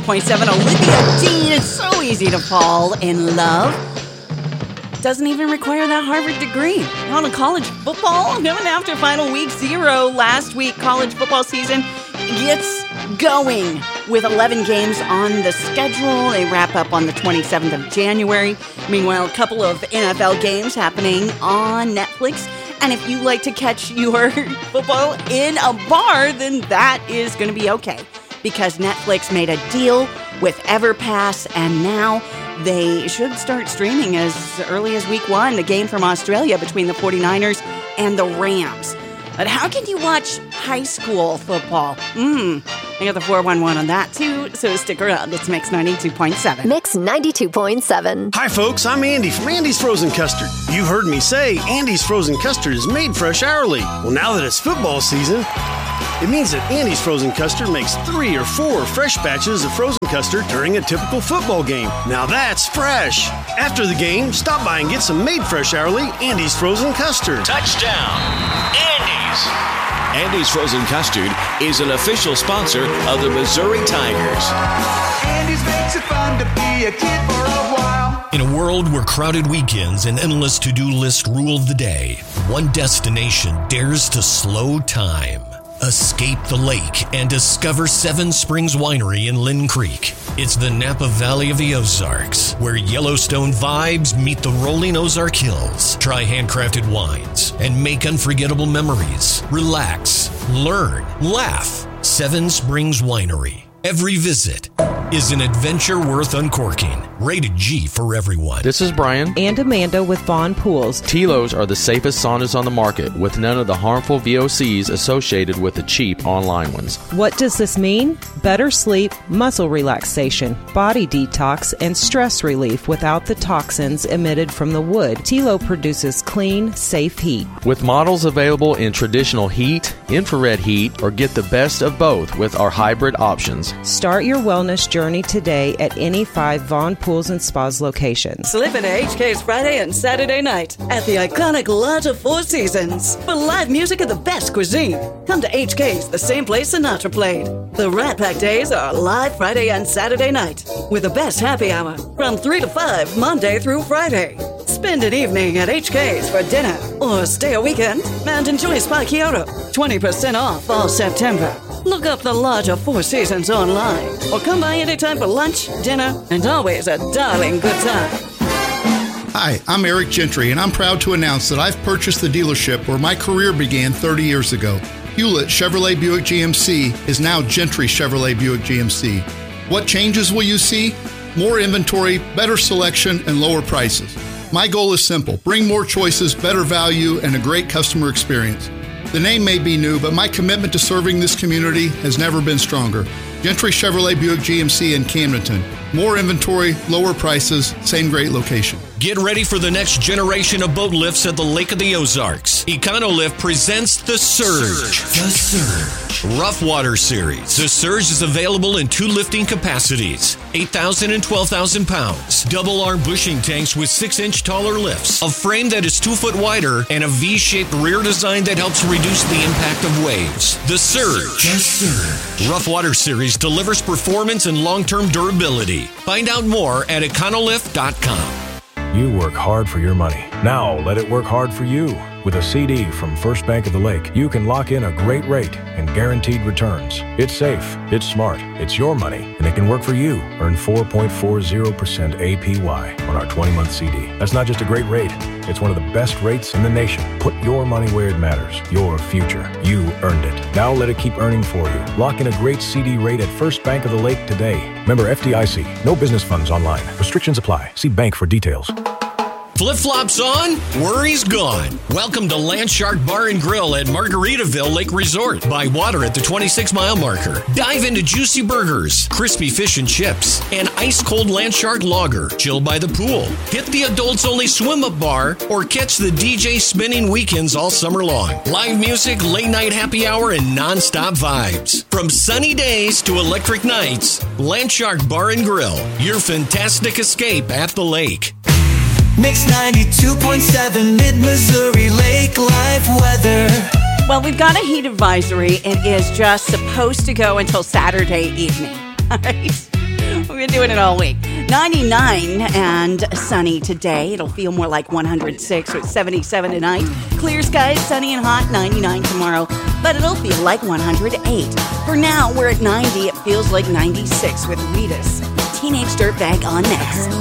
92.7. Olivia Dean. It's so easy to fall in love. Doesn't even require that Harvard degree. On to college football. Coming after final week 0 last week, college football season gets going with 11 games on the schedule. They wrap up on the 27th of January. Meanwhile, a couple of NFL games happening on Netflix. And if you like to catch your football in a bar, then that is going to be okay. Because Netflix made a deal with EverPass, and now they should start streaming as early as week 1, the game from Australia between the 49ers and the Rams. But how can you watch high school football? I got the 411 on that too, so stick around. It's Mix 92.7. Mix 92.7. Hi, folks. I'm Andy from Andy's Frozen Custard. You've heard me say Andy's Frozen Custard is made fresh hourly. Well, now that it's football season, it means that Andy's Frozen Custard makes 3 or 4 fresh batches of frozen custard during a typical football game. Now that's fresh. After the game, stop by and get some made fresh hourly Andy's Frozen Custard. Touchdown, Andy's. Andy's Frozen Custard is an official sponsor of the Missouri Tigers. Andy's makes it fun to be a kid for a while. In a world where crowded weekends and endless to-do lists rule the day, one destination dares to slow time. Escape the lake and discover Seven Springs Winery in Lynn Creek. It's the Napa Valley of the Ozarks, where Yellowstone vibes meet the rolling Ozark Hills. Try handcrafted wines and make unforgettable memories. Relax, learn, laugh. Seven Springs Winery. Every visit is an adventure worth uncorking. Rated G for everyone. This is Brian and Amanda with Vaughn Pools. Tilos are the safest saunas on the market, with none of the harmful VOCs associated with the cheap online ones. What does this mean? Better sleep, muscle relaxation, body detox, and stress relief without the toxins emitted from the wood. Tilo produces clean, safe heat. With models available in traditional heat, infrared heat, or get the best of both with our hybrid options. Start your wellness journey today at any 5 Vaughn Pools and Spas locations. Slip into HK's Friday and Saturday night at the iconic Lodge of Four Seasons for live music and the best cuisine. Come to HK's, the same place Sinatra played. The Rat Pack days are live Friday and Saturday night with the best happy hour from 3 to 5 Monday through Friday. Spend an evening at HK's for dinner or stay a weekend and enjoy Spa Kyoto. 20% off all September. Look up the Lodge of Four Seasons online or come by anytime for lunch, dinner, and always a darling good time. Hi, I'm Eric Gentry, and I'm proud to announce that I've purchased the dealership where my career began 30 years ago. Hewlett Chevrolet Buick GMC is now Gentry Chevrolet Buick GMC. What changes will you see? More inventory, better selection, and lower prices. My goal is simple: bring more choices, better value, and a great customer experience. The name may be new, but my commitment to serving this community has never been stronger. Gentry Chevrolet Buick GMC in Camdenton. More inventory, lower prices, same great location. Get ready for the next generation of boat lifts at the Lake of the Ozarks. EconoLift presents the Surge. The Surge. Rough Water Series. The Surge is available in 2 lifting capacities, 8,000 and 12,000 pounds. Double arm bushing tanks with 6-inch taller lifts. A frame that is 2 foot wider and a V-shaped rear design that helps reduce the impact of waves. The Surge. The Surge. Rough Water Series delivers performance and long-term durability. Find out more at econolift.com. You work hard for your money. Now let it work hard for you. With a CD from First Bank of the Lake, you can lock in a great rate and guaranteed returns. It's safe, it's smart, it's your money, and it can work for you. Earn 4.40% APY on our 20-month CD. That's not just a great rate. It's one of the best rates in the nation. Put your money where it matters. Your future. You earned it. Now let it keep earning for you. Lock in a great CD rate at First Bank of the Lake today. Member FDIC. No business funds online. Restrictions apply. See bank for details. Flip-flops on, worries gone. Welcome to Landshark Bar and Grill at Margaritaville Lake Resort. By water at the 26-mile marker. Dive into juicy burgers, crispy fish and chips, and ice-cold Landshark lager. Chill by the pool. Hit the adults-only swim-up bar or catch the DJ spinning weekends all summer long. Live music, late-night happy hour, and non-stop vibes. From sunny days to electric nights, Landshark Bar and Grill. Your fantastic escape at the lake. Mix 92.7 Mid-Missouri Lake Live weather. Well, we've got a heat advisory. It is just supposed to go until Saturday evening. All right? doing it all week. 99 and sunny today. It'll feel more like 106 with 77 tonight. Clear skies, sunny and hot, 99 tomorrow. But it'll feel like 108. For now, we're at 90. It feels like 96 with Wheatus. Teenage Dirtbag on next.